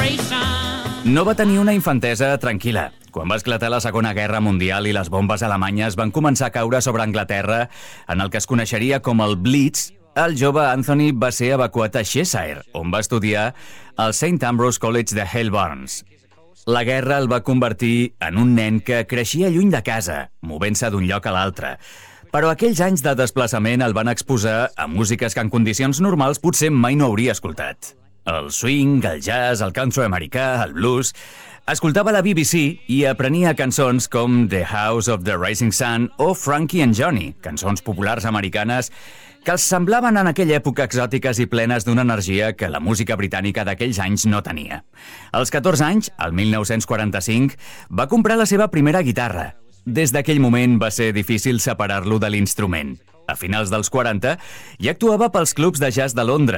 No va tenir una infantesa tranquil·la. Quan va esclatar la Segona Guerra Mundial i les bombes alemanyes van començar a caure sobre Anglaterra, en el que es coneixeria com el Blitz, el jove Anthony va ser evacuat a Cheshire, on va estudiar al St. Ambrose College de Halebarns. La guerra el va convertir en un nen que creixia lluny de casa, movent-se d'un lloc a l'altre. Però aquells anys de desplaçament el van exposar a músiques que en condicions normals potser mai no hauria escoltat. El swing, el jazz, el country americà, el blues... Escoltava la BBC i aprenia cançons com The House of the Rising Sun o Frankie and Johnny, cançons populars americanes que els semblaven en aquella època exòtiques i plenes d'una energia que la música britànica d'aquells anys no tenia. Als 14 anys, el 1945, va comprar la seva primera guitarra. Des d'aquell moment va ser difícil separar-lo de l'instrument. A finals dels 40, ja actuava pels clubs de jazz de Londres,